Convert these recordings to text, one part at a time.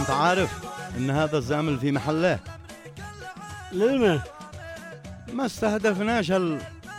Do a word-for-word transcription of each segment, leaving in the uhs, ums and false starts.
أنت عارف إن هذا الزامل في محله؟ للمه ما استهدفناش ال...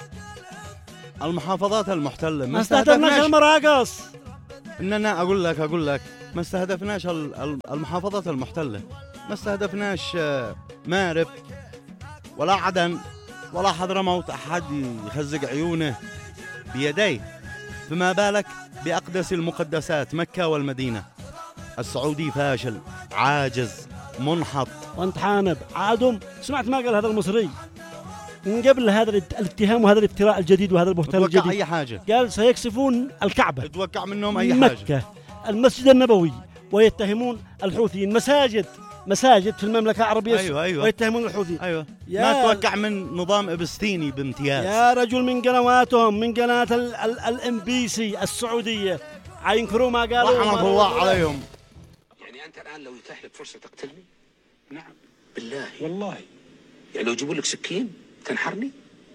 المحافظات المحتلة، ما استهدفناش المراقص. إننا أقول لك أقول لك ما استهدفناش المحافظات المحتلة، ما استهدفناش مارب ولا عدن ولا حضرموت أحد يخزق عيونه بيديه، فما بالك بأقدس المقدسات مكة والمدينة. السعودي فاشل عاجز منحط. وانت حانب عادم. سمعت ما قال هذا المصري من قبل هذا الاتهام وهذا الافتراء الجديد وهذا البهتان الجديد؟ أي حاجة. قال سيكسفون الكعبة، اتوقع منهم أي مكة، حاجة، مكة، المسجد النبوي، ويتهمون الحوثيين. مساجد مساجد في المملكة العربية. أيوة أيوة. ويتهمون الحوثيين. أيوة. ما توقع من نظام إبستيني بامتياز يا رجل، من قنواتهم، من قناة الام بي سي السعودية، عينكروا ما قالوا رحمة الله عليهم. يعني أنت الآن لو يتاح لك فرصة تقتلني؟ نعم بالله والله. يعني لو يجيبوا لك سكين تنحرني؟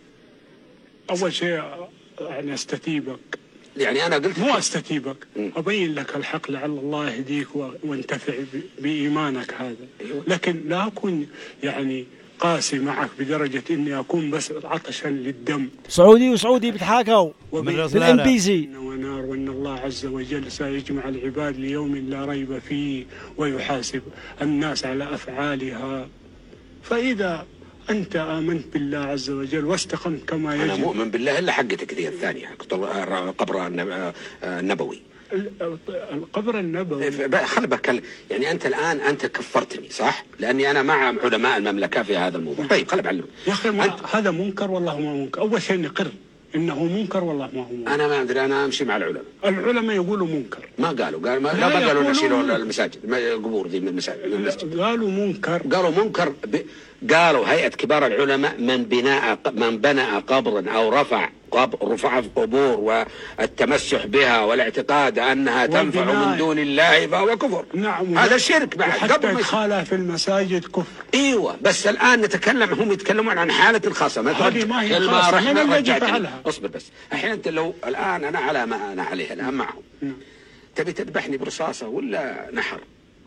أول شيء يعني أستتيبك، يعني أنا قلت مو أستتيبك، أبين لك الحق لعل الله يهديك وانتفع بإيمانك هذا. لكن لا أكون يعني قاسي معك بدرجة إني أكون بس عطشا للدم. سعودي وسعودي بتحاكوا في الام بي سي. ونار وأن الله عز وجل سيجمع العباد ليوم لا ريب فيه ويحاسب الناس على أفعالها. فإذا أنت آمنت بالله عز وجل واستقمت كما يجب. أنا مؤمن بالله إلا حقتك ذي الثانية، قبر النبوي. القبر النبوي خلي بكلم. يعني أنت الآن أنت كفرتني صح؟ لأني أنا مع علماء المملكة في هذا الموضوع. طيب خلي بعلمك يا أخي أنت... هذا منكر والله ما منكر. أول شيء نقر إنه منكر والله ما هو منكر. أنا ما أدري، أنا أمشي مع العلماء. العلماء يقولوا منكر. ما قالوا قال ما لا, لا قالوا نشيلوا المساجد قبور ذي من المساجد. قالوا منكر. قالوا منكر ب... قالوا هيئة كبار العلماء من بناء من بنى قبرا أو رفع قبر رفع في قبور والتمسح بها والاعتقاد أنها تنفع من دون الله فهو كفر. نعم. هذا شرك بعد. حتى إدخالها في المساجد كفر. ايوه بس الآن نتكلم، هم يتكلمون عن حالة خاصة. ما هذه ما هي خاصة. من الذي فعلها؟ اصبر بس. الحين أنت لو الآن أنا على ما أنا عليه الآن معهم، تبي تذبحني برصاصة ولا نحر؟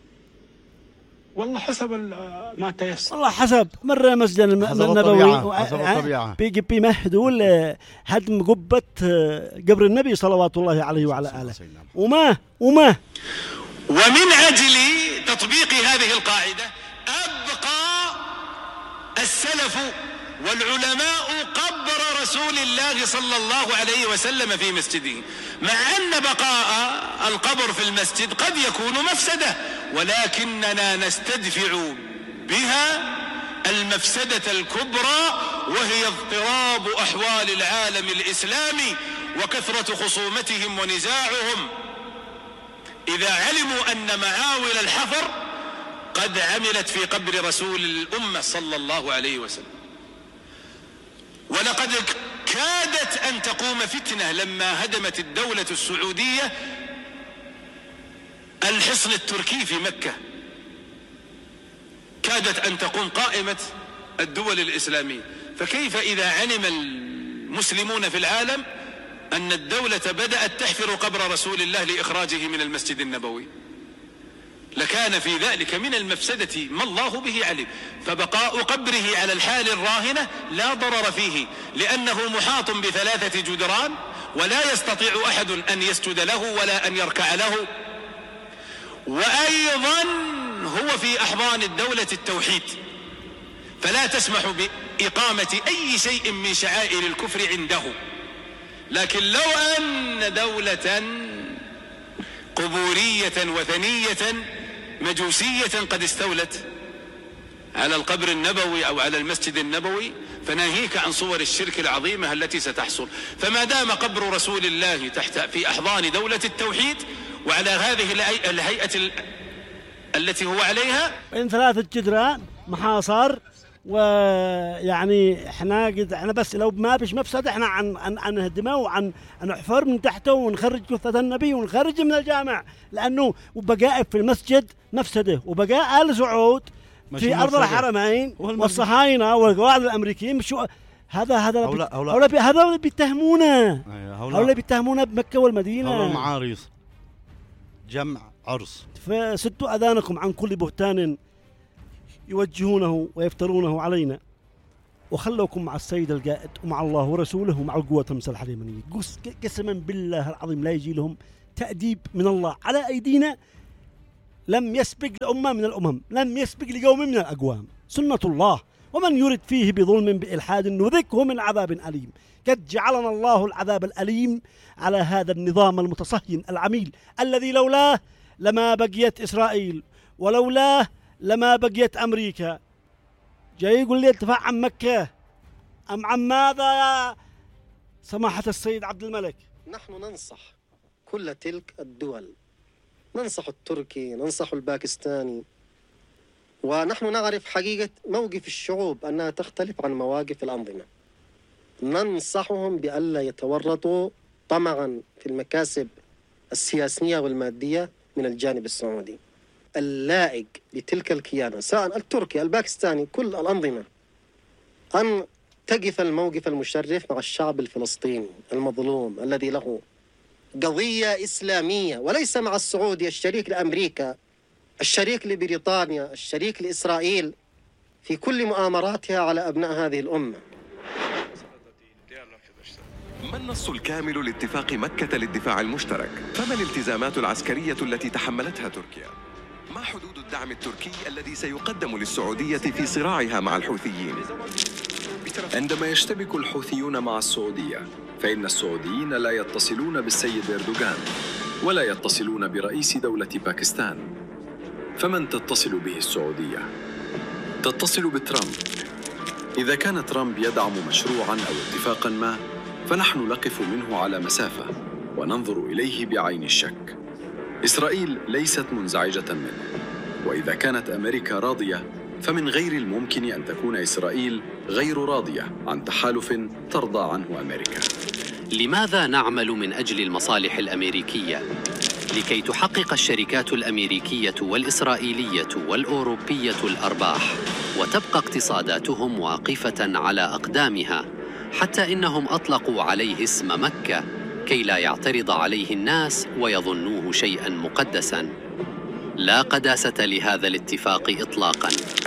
والله حسب ما تيسر. والله حسب. مرة مسجد النبوي حسب الطبيعة بيجي بيمهدوا هدم قبة قبر النبي صلوات الله عليه وعلى آله. وما وما ومن أجل تطبيق هذه القاعدة أبقى السلف والعلماء قبر رسول الله صلى الله عليه وسلم في مسجده، مع أن بقاء القبر في المسجد قد يكون مفسدة، ولكننا نستدفع بها المفسدة الكبرى وهي اضطراب أحوال العالم الإسلامي وكثرة خصومتهم ونزاعهم. إذا علموا أن معاول الحفر قد عملت في قبر رسول الأمة صلى الله عليه وسلم، ولقد كادت أن تقوم فتنة لما هدمت الدولة السعودية الحصن التركي في مكة، كادت أن تقوم قائمة الدول الإسلامية. فكيف إذا علم المسلمون في العالم أن الدولة بدأت تحفر قبر رسول الله لإخراجه من المسجد النبوي؟ لكان في ذلك من المفسدة ما الله به علم. فبقاء قبره على الحال الراهنة لا ضرر فيه، لأنه محاط بثلاثة جدران ولا يستطيع أحد أن يسجد له ولا أن يركع له. وأيضا هو في أحضان الدولة التوحيد، فلا تسمح بإقامة أي شيء من شعائر الكفر عنده. لكن لو أن دولة قبورية وثنية مجوسية قد استولت على القبر النبوي أو على المسجد النبوي، فناهيك عن صور الشرك العظيمة التي ستحصل. فما دام قبر رسول الله تحت في أحضان دولة التوحيد وعلى هذه الهيئة التي هو عليها، بين ثلاثة جدران محاصر، ويعني احنا قد احنا بس لو ما فيش مفسد احنا عن عن عن نهدمه وعن نحفر من تحته ونخرج جثة النبي ونخرج من الجامع، لأنه وبقاء في المسجد مفسده، وبقاء آل سعود في أرض الحرمين والصهاينة والقواعد الأمريكيين مش هذا هذا هؤلاء هؤلاء هذا بيتهمونه هؤلاء بيتهمونه بمكة والمدينة. هؤلاء المعاريص جمع عرس. فسدوا أذانكم عن كل بهتان يوجهونه ويفترونه علينا، وخلوكم مع السيد القائد ومع الله ورسوله ومع القوة المسلحة اليمنية. قسما بالله العظيم لا يجي لهم تأديب من الله على أيدينا لم يسبق لأمة من الأمم، لم يسبق لقوم من الأقوام، سنة الله. ومن يرد فيه بظلم بإلحاد نذقه من عذاب أليم. قد جعلنا الله العذاب الأليم على هذا النظام المتصهين العميل الذي لولاه لما بقيت إسرائيل، ولولاه لما بقيت أمريكا. جاي يقول لي الدفاع عن مكة أم عن ماذا يا سماحة السيد عبد الملك؟ نحن ننصح كل تلك الدول، ننصح التركي، ننصح الباكستاني، ونحن نعرف حقيقة موقف الشعوب أنها تختلف عن مواقف الأنظمة. ننصحهم بألا يتورطوا طمعا في المكاسب السياسية والمادية من الجانب السعودي. اللائق لتلك الكيانة سواء التركي الباكستاني كل الأنظمة أن تقف الموقف المشرف مع الشعب الفلسطيني المظلوم الذي له قضية إسلامية، وليس مع السعودي الشريك لأمريكا، الشريك لبريطانيا، الشريك لإسرائيل في كل مؤامراتها على أبناء هذه الأمة. ما النص الكامل لاتفاق مكة للدفاع المشترك؟ فما الالتزامات العسكرية التي تحملتها تركيا؟ ما حدود الدعم التركي الذي سيقدم للسعودية في صراعها مع الحوثيين؟ عندما يشتبك الحوثيون مع السعودية فإن السعوديين لا يتصلون بالسيد إردوغان ولا يتصلون برئيس دولة باكستان. فمن تتصل به السعودية؟ تتصل بترامب. إذا كان ترامب يدعم مشروعاً أو اتفاقاً ما فنحن نقف منه على مسافة وننظر إليه بعين الشك. إسرائيل ليست منزعجة منه، وإذا كانت أمريكا راضية فمن غير الممكن أن تكون إسرائيل غير راضية عن تحالف ترضى عنه أمريكا. لماذا نعمل من أجل المصالح الأمريكية؟ لكي تحقق الشركات الأمريكية والإسرائيلية والأوروبية الأرباح، وتبقى اقتصاداتهم واقفة على أقدامها، حتى إنهم أطلقوا عليه اسم مكة كي لا يعترض عليه الناس ويظنوه شيئا مقدسا. لا قداسة لهذا الاتفاق إطلاقا.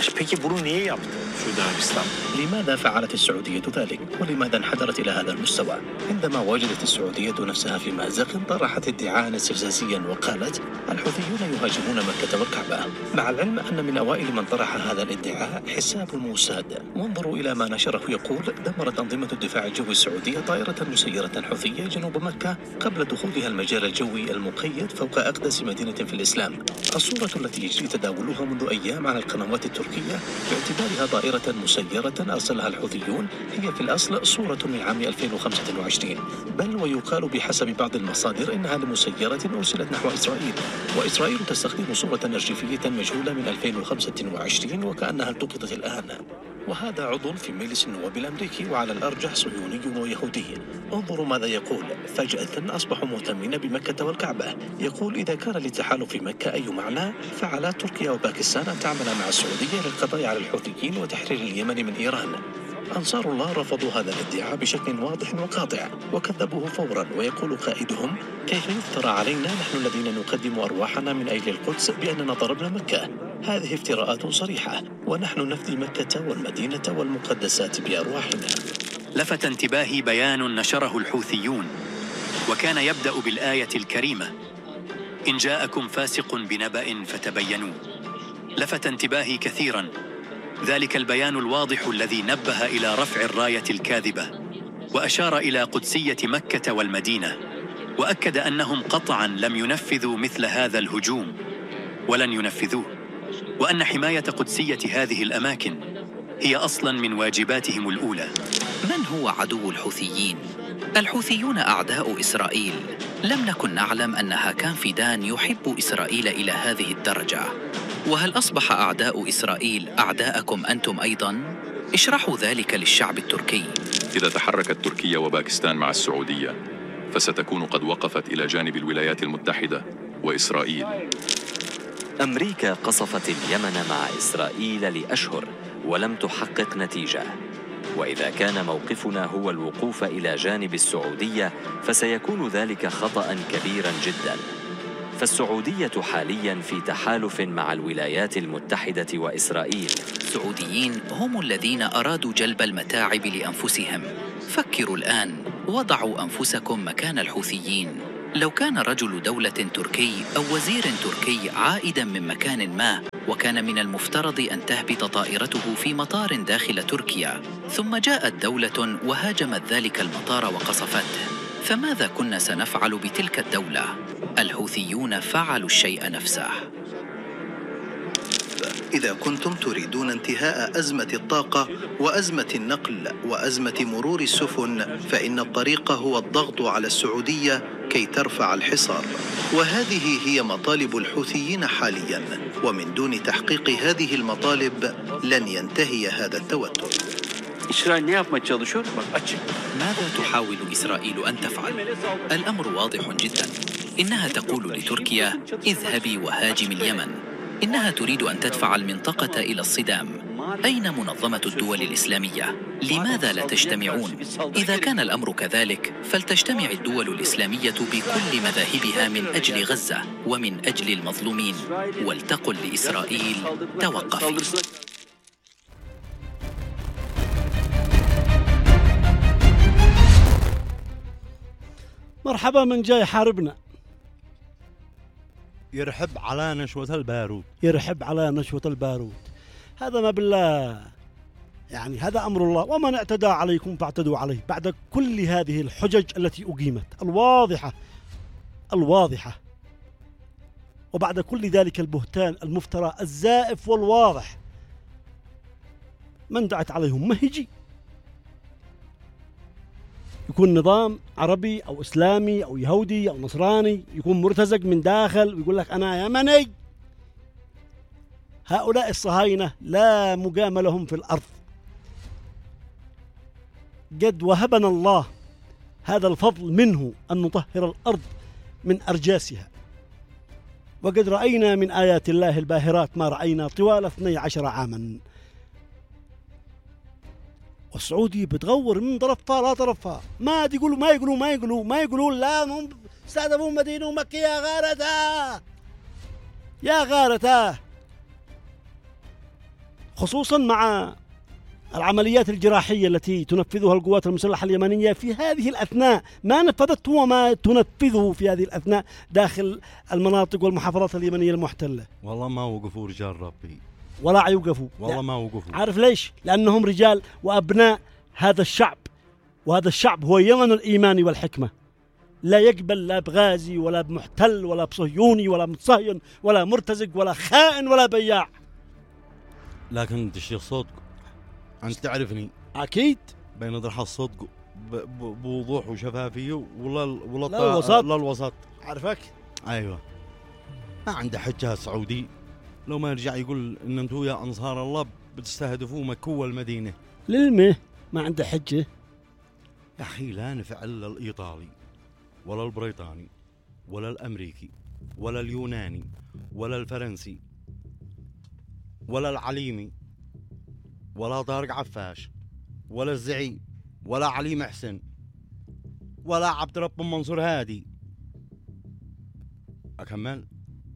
لماذا فعلت السعودية ذلك؟ ولماذا انحدرت إلى هذا المستوى؟ عندما وجدت السعودية نفسها في مأزق طرحت ادعاء استفزازيا وقالت الحوثيون يهاجمون مكة والكعبة، مع العلم أن من أوائل من طرح هذا الادعاء حساب الموساد. وانظروا إلى ما نشره يقول دمرت أنظمة الدفاع الجوي السعودية طائرة مسيرة حوثية جنوب مكة قبل دخولها المجال الجوي المقيد فوق أقدس مدينة في الإسلام. الصورة التي يجري تداولها منذ أيام على القنوات التركية باعتبارها طائرة مسيرة أرسلها الحوثيون هي في الأصل صورة من عام ألفين وخمسة وعشرين، بل ويقال بحسب بعض المصادر إنها لمسيرة أرسلت نحو إسرائيل، وإسرائيل تستخدم صورة أرشيفية مجهولة من ألفين وخمسة وعشرين وكأنها التقطت الآن. وهذا عضو في مجلس النواب الأمريكي وعلى الأرجح صهيوني ويهودي. انظروا ماذا يقول. فجأة أصبحوا مهتمين بمكة والكعبة. يقول إذا كان للتحالف في مكة أي معنى فعلى تركيا وباكستان أن تعمل مع السعودية للقضاء على الحوثيين وتحرير اليمن من إيران. أنصار الله رفضوا هذا الادعاء بشكل واضح وقاطع وكذبوه فورا، ويقول قائدهم كيف يفترى علينا نحن الذين نقدم أرواحنا من أجل القدس بأننا ضربنا مكة؟ هذه افتراءات صريحة، ونحن نفدي مكة والمدينة والمقدسات بأرواحنا. لفت انتباهي بيان نشره الحوثيون وكان يبدأ بالآية الكريمة إن جاءكم فاسق بنبأ فتبينوا. لفت انتباهي كثيرا ذلك البيان الواضح الذي نبه إلى رفع الراية الكاذبة وأشار إلى قدسية مكة والمدينة، وأكد أنهم قطعا لم ينفذوا مثل هذا الهجوم ولن ينفذوه، وأن حماية قدسية هذه الأماكن هي أصلا من واجباتهم الأولى. من هو عدو الحوثيين؟ الحوثيون أعداء إسرائيل. لم نكن نعلم أن هاكان فيدان يحب إسرائيل إلى هذه الدرجة. وهل أصبح أعداء إسرائيل أعداءكم أنتم أيضاً؟ اشرحوا ذلك للشعب التركي. إذا تحركت تركيا وباكستان مع السعودية فستكون قد وقفت إلى جانب الولايات المتحدة وإسرائيل. أمريكا قصفت اليمن مع إسرائيل لأشهر ولم تحقق نتيجة، وإذا كان موقفنا هو الوقوف إلى جانب السعودية فسيكون ذلك خطأ كبيرا جدا. فالسعودية حاليا في تحالف مع الولايات المتحدة وإسرائيل. السعوديين هم الذين أرادوا جلب المتاعب لأنفسهم. فكروا الآن، وضعوا أنفسكم مكان الحوثيين. لو كان رجل دولة تركي أو وزير تركي عائدا من مكان ما، وكان من المفترض أن تهبط طائرته في مطار داخل تركيا، ثم جاءت دولة وهاجمت ذلك المطار وقصفته، فماذا كنا سنفعل بتلك الدولة؟ الحوثيون فعلوا الشيء نفسه. إذا كنتم تريدون انتهاء أزمة الطاقة وأزمة النقل وأزمة مرور السفن، فإن الطريق هو الضغط على السعودية كي ترفع الحصار، وهذه هي مطالب الحوثيين حاليا، ومن دون تحقيق هذه المطالب لن ينتهي هذا التوتر. ماذا تحاول إسرائيل أن تفعل؟ الأمر واضح جدا. إنها تقول لتركيا اذهبي وهاجم اليمن. إنها تريد أن تدفع المنطقة إلى الصدام. أين منظمة الدول الإسلامية؟ لماذا لا تجتمعون؟ إذا كان الأمر كذلك فلتجتمع الدول الإسلامية بكل مذاهبها من أجل غزة ومن أجل المظلومين، ولتقل لإسرائيل توقفي. مرحبا من جاي يحاربنا. يرحب على نشوة البارود. يرحب على نشوة البارود. هذا ما بالله، يعني هذا أمر الله. ومن اعتدى عليكم فاعتدوا عليه. بعد كل هذه الحجج التي أقيمت الواضحة الواضحة وبعد كل ذلك البهتان المفترى الزائف والواضح، من دعت عليهم ما هيجي. يكون نظام عربي أو إسلامي أو يهودي أو نصراني، يكون مرتزق من داخل ويقول لك أنا يمني. هؤلاء الصهاينة لا مقام لهم في الأرض. قد وهبنا الله هذا الفضل منه أن نطهر الأرض من أرجاسها، وقد رأينا من آيات الله الباهرات ما رأينا طوال اثني عشر عاما. والسعودي بتغور من طرفها لا طرفها. ما يقولوا ما يقولوا ما يقولوا ما يقولوا لا هم استهدفوا مدينة ومكة يا غارتها يا غارتها، خصوصا مع العمليات الجراحية التي تنفذها القوات المسلحة اليمنية في هذه الأثناء. ما نفذت وما تنفذه في هذه الأثناء داخل المناطق والمحافظات اليمنية المحتلة. والله ما وقفوا رجال ربي، ولا يوقفوا والله ما وقفوا. عارف ليش؟ لأنهم رجال وأبناء هذا الشعب، وهذا الشعب هو يمن الإيمان والحكمة. لا يقبل لا بغازي ولا بمحتل ولا بصهيوني ولا متصهين ولا مرتزق ولا خائن ولا بياع. لكن انت الشيخ صدق، انت تعرفني اكيد بين ضرح الصدق بوضوح وشفافيه ولا ولا لا الوسط لا الوسط عارفك. ايوه ما عنده حجه السعودي لو ما يرجع يقول ان انتم يا انصار الله بتستهدفوا مكة والمدينه. للمه ما عنده حجه يا اخي. لا نفعل الايطالي ولا البريطاني ولا الامريكي ولا اليوناني ولا الفرنسي ولا العليمي ولا طارق عفاش ولا الزعيم ولا علي محسن ولا عبد رب منصور هادي. أكمل.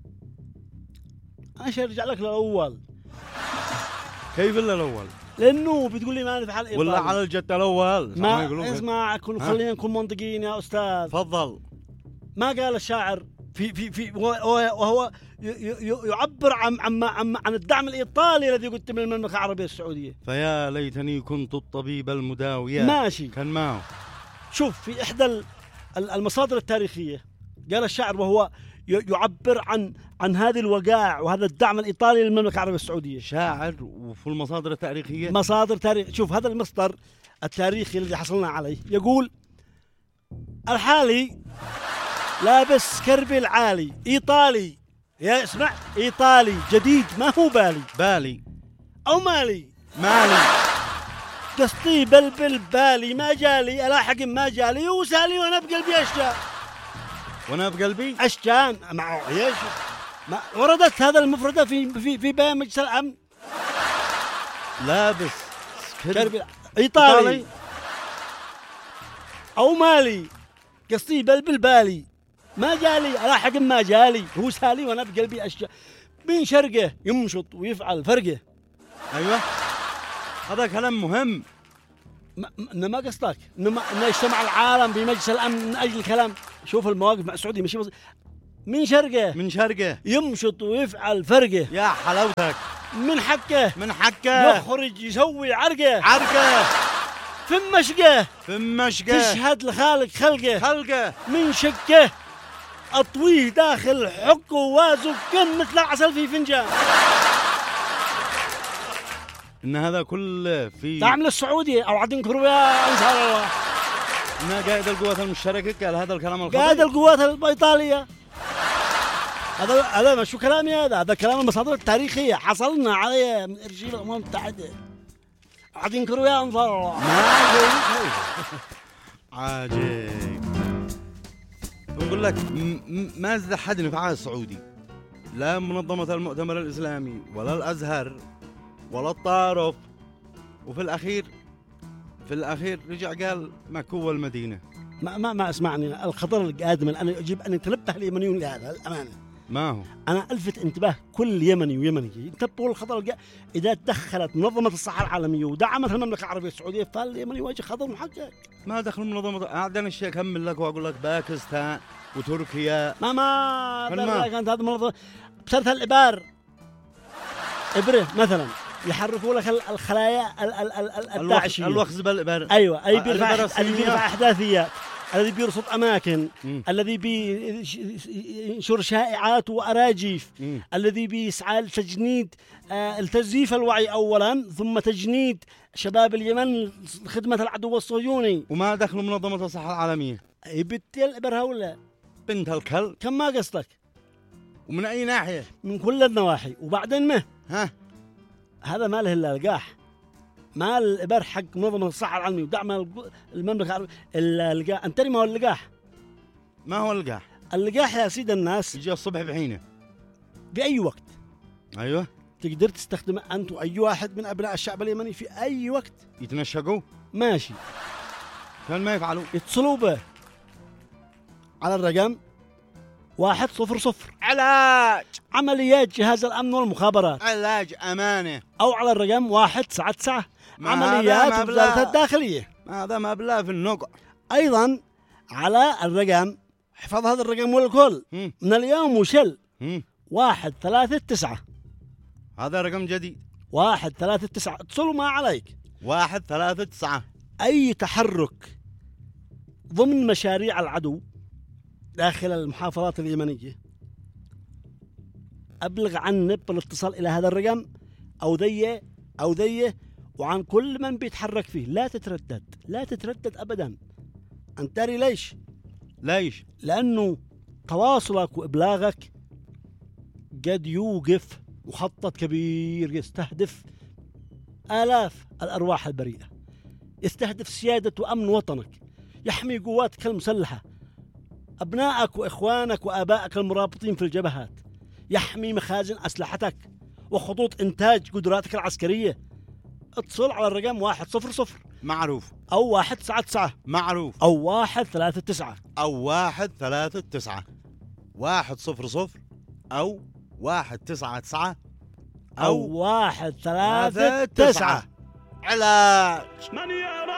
أنا أرجع لك للأول. كيف إلا الأول؟ لأنه بتقول لي ما نفعل إيطالي ولا على الجت الأول. ما اسمع كل خلينا نكون منطقيين يا أستاذ. تفضل. ما قال الشاعر في في في وهو يعبر عن عن عن, عن الدعم الإيطالي الذي قلت من المملكة العربية السعودية. فيا ليتني كنت الطبيب المداوي. ماشي. كان معه. شوف في إحدى المصادر التاريخية قال الشاعر وهو يعبر عن عن هذه الوقائع وهذا الدعم الإيطالي للمملكة العربية السعودية. شاعر وفي المصادر التاريخية. مصادر تاريخ. شوف هذا المصدر التاريخي الذي حصلنا عليه يقول الحالي لابس كربي العالي إيطالي. يا اسمع إيطالي جديد ما هو بالي بالي أو مالي مالي قصدي بلبل بالي ما جالي ألاحق ما جالي وسالي وأنا بقلبي أشجان. وأنا بقلبي أشجان مع إيش ما وردت هذا المفردة في في في بيان مجلس الأمن. لابس كربي إيطالي, إيطالي. أو مالي قصدي بلبل بالي ما جالي لاحق ما جالي، هو سالي وانا بقلبي اشياء. من شرقه يمشط ويفعل فرقه. ايوه هذا كلام مهم. ما ما قصدك انما ان يجتمع العالم بمجلس الامن من اجل الكلام. شوف المواقف مع السعوديه مش بص... من شرقه من شرقه يمشط ويفعل فرقه. يا حلاوتك. من حقه من حقه يخرج يسوي عرقه عرقه. في مشقه في مشقه تشهد لخالق خلقه خلقه. من شقه اطويه داخل حقه ووازه كم مثل عسل في فنجان. ان هذا كله في تعمل السعوديه او عاد ينكروا يا انصار الله. ان قائد القوات المشتركه قال هذا الكلام الخطير. قائد القوات الايطاليه هذا هذا شو كلامي هذا؟ هذا كلام المصادر التاريخيه حصلنا عليه من ارشيف الامم المتحده. عاد ينكروا يا انصار الله. عجيب. نقول لك ما ازدى حد نفعها السعودي، لا منظمة المؤتمر الإسلامي ولا الأزهر ولا الطارف، وفي الأخير في الأخير رجع قال مكة والمدينة. ما ما ما اسمعني الخطر القادم الآن يجب أن يتنبه اليمنيون لهذا الأمانة. ما هو؟ أنا ألفت انتباه كل يمني ويمني ينتبهوا الخطر القادم. إذا تدخلت منظمة الصحة العالمية ودعمت المملكة العربية السعودية فاليمن يواجه خطر محقق. ما دخل منظمة أعدنا الشيء أكمل لك وأقول لك باكستان وتركيا. ما ما كانت هذه منظمة بسرت الإبار إبرة مثلا يحركوا لك الخلايا الداعشية الوخز بالإبر. أيوة أي بيرفع اللي بيرفع أحداثيات، الذي بيرصد أماكن، م. الذي بينشر شائعات وأراجيف، م. الذي بيسعى لتجنيد آه التزييف الوعي أولا ثم تجنيد شباب اليمن خدمة العدو الصهيوني. وما دخل منظمة الصحة العالمية؟ أي بنت الإبر هؤلاء بنت الكل. كم ما قصدك؟ ومن أي ناحية؟ من كل النواحي. وبعدين ما ها هذا ما له إلا لقاح. مال الإبر حق منظمة الصحة العالمية ودعم المملكة العربية. اللقاح أنت ما هو اللقاح؟ ما هو اللقاح؟ اللقاح يا سيد الناس يجي الصبح بحينه بأي وقت. أيوه تقدر تستخدمه أنت وأي واحد من أبناء الشعب اليمني في أي وقت. يتنشقوا ماشي كان ما يفعلوا يتصلوا به على الرقم واحد صفر صفر علاج عمليات جهاز الأمن والمخابرات علاج أمانة، أو على الرقم واحد تسعة تسعة عمليات وزارة الداخلية. هذا ما بلا في النقع. أيضا على الرقم احفظ هذا الرقم والكل م. من اليوم وشل م. واحد ثلاثة تسعة. هذا رقم جديد واحد ثلاثة تسعة. اتصلوا ما عليك واحد ثلاثة تسعة. أي تحرك ضمن مشاريع العدو داخل المحافظات اليمنية أبلغ عني بالاتصال إلى هذا الرقم أو ذي أو ذي وعن كل من بيتحرك فيه. لا تتردد لا تتردد أبدا. أنت تري ليش؟ ليش؟ لأنه تواصلك وإبلاغك قد يوقف مخطط كبير يستهدف آلاف الأرواح البريئة، يستهدف سيادة وأمن وطنك، يحمي قواتك المسلحة، أبنائك وإخوانك وآبائك المرابطين في الجبهات، يحمي مخازن أسلحتك وخطوط إنتاج قدراتك العسكرية. اتصل على الرقم واحد صفر صفر معروف، أو واحد تسعة تسعة معروف، أو واحد ثلاثة تسعة، أو واحد ثلاثة تسعة، واحد صفر صفر أو واحد تسعة تسعة أو واحد ثلاثة تسعة. علاج.